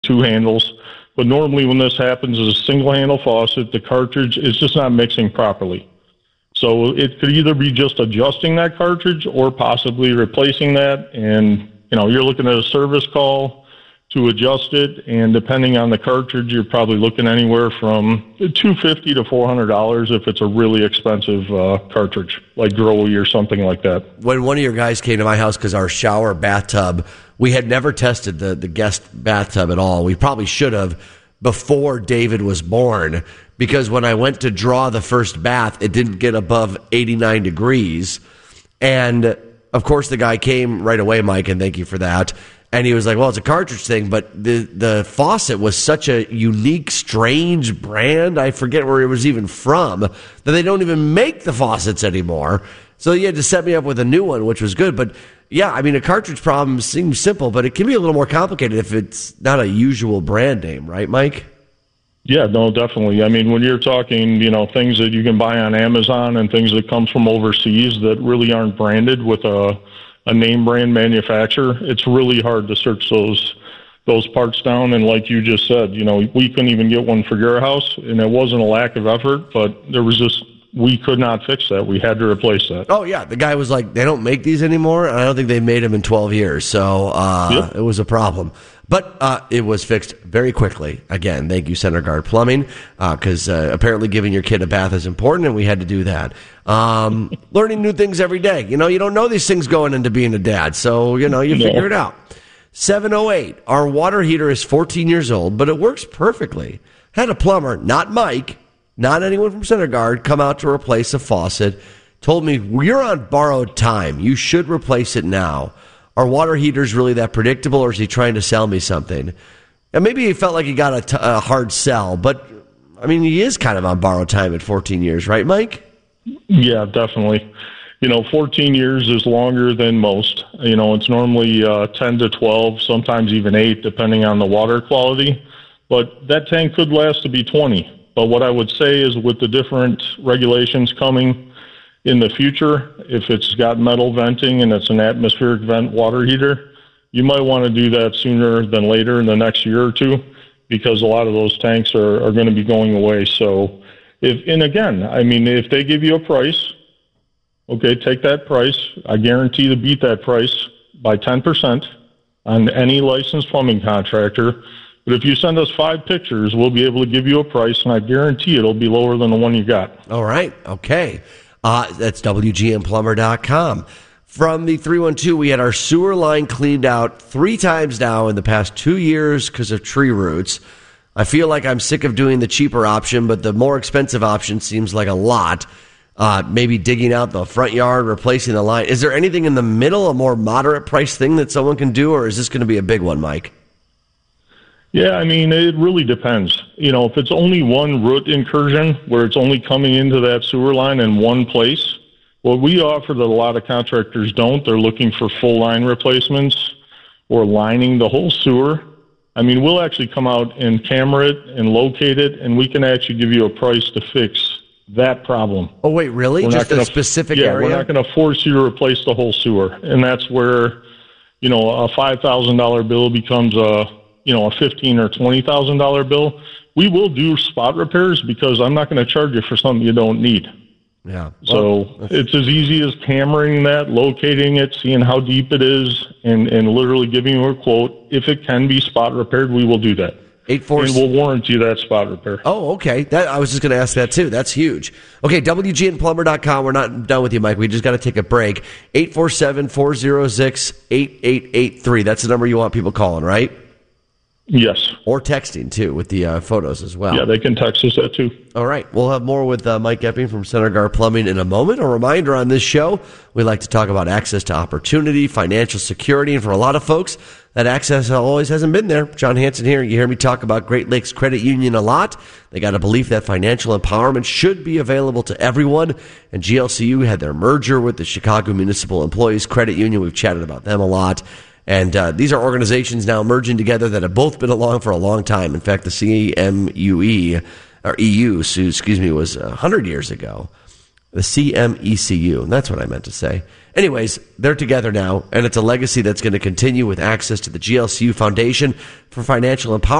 two handles. But normally when this happens as a single handle faucet, the cartridge is just not mixing properly. So it could either be just adjusting that cartridge or possibly replacing that. And, you're looking at a service call to adjust it. And depending on the cartridge, you're probably looking anywhere from $250 to $400 if it's a really expensive cartridge, like Grohe or something like that. When one of your guys came to my house, because our shower bathtub, we had never tested the guest bathtub at all. We probably should have before David was born, because when I went to draw the first bath, it didn't get above 89 degrees. And, of course, the guy came right away, Mike, and thank you for that. And he was like, well, it's a cartridge thing, but the faucet was such a unique, strange brand, I forget where it was even from, that they don't even make the faucets anymore. So you had to set me up with a new one, which was good. But, yeah, I mean, a cartridge problem seems simple, but it can be a little more complicated if it's not a usual brand name, right, Mike? Yeah, no, definitely. I mean, when you're talking, things that you can buy on Amazon and things that come from overseas that really aren't branded with a name brand manufacturer, it's really hard to search those parts down. And like you just said, we couldn't even get one for your house, and it wasn't a lack of effort, but we could not fix that. We had to replace that. Oh, yeah. The guy was like, they don't make these anymore, and I don't think they've made them in 12 years. So It was a problem. But it was fixed very quickly. Again, thank you, Center Guard Plumbing, because apparently giving your kid a bath is important, and we had to do that. Learning new things every day. You don't know these things going into being a dad, so, you figure it out. 708, our water heater is 14 years old, but it works perfectly. Had a plumber, not Mike, not anyone from Center Guard, come out to replace a faucet. Told me, you're on borrowed time. You should replace it now. Are water heaters really that predictable, or is he trying to sell me something? And maybe he felt like he got a hard sell, but, I mean, he is kind of on borrowed time at 14 years, right, Mike? Yeah, definitely. 14 years is longer than most. It's normally 10 to 12, sometimes even 8, depending on the water quality. But that tank could last to be 20. But what I would say is with the different regulations coming in the future, if it's got metal venting and it's an atmospheric vent water heater, you might want to do that sooner than later in the next year or two, because a lot of those tanks are going to be going away. So if they give you a price, okay, take that price. I guarantee to beat that price by 10% on any licensed plumbing contractor. But if you send us 5 pictures, we'll be able to give you a price, and I guarantee it'll be lower than the one you got. All right. Okay. That's WGNplumber.com. From the 312, we had our sewer line cleaned out 3 times now in the past 2 years because of tree roots. I feel like I'm sick of doing the cheaper option, but the more expensive option seems like a lot. Maybe digging out the front yard, replacing the line. Is there anything in the middle, a more moderate price thing that someone can do, or is this going to be a big one, Mike? Yeah, I mean, it really depends. If it's only one root incursion where it's only coming into that sewer line in one place, what we offer that a lot of contractors don't, they're looking for full line replacements or lining the whole sewer. I mean, we'll actually come out and camera it and locate it, and we can actually give you a price to fix that problem. Oh, wait, really? Just a specific area? Yeah, we're not going to force you to replace the whole sewer. And that's where, a $5,000 bill becomes a $15,000 or $20,000 bill. We will do spot repairs because I'm not going to charge you for something you don't need. Yeah. So it's as easy as hammering that, locating it, seeing how deep it is, and literally giving you a quote. If it can be spot repaired, we will do that. And we'll warranty that spot repair. Oh, okay. I was just going to ask that, too. That's huge. Okay, WGNplumber.com. We're not done with you, Mike. We just got to take a break. 847-406-8883. That's the number you want people calling, right? Yes. Or texting, too, with the photos as well. Yeah, they can text us that, too. All right. We'll have more with Mike Epping from Center Guard Plumbing in a moment. A reminder on this show, we like to talk about access to opportunity, financial security, and for a lot of folks, that access always hasn't been there. John Hanson here. You hear me talk about Great Lakes Credit Union a lot. They got a belief that financial empowerment should be available to everyone. And GLCU had their merger with the Chicago Municipal Employees Credit Union. We've chatted about them a lot. And these are organizations now merging together that have both been along for a long time. In fact, the CMUE, or EU, was 100 years ago. The CMECU. That's what I meant to say. Anyways, they're together now, and it's a legacy that's going to continue with access to the GLCU Foundation for Financial Empowerment.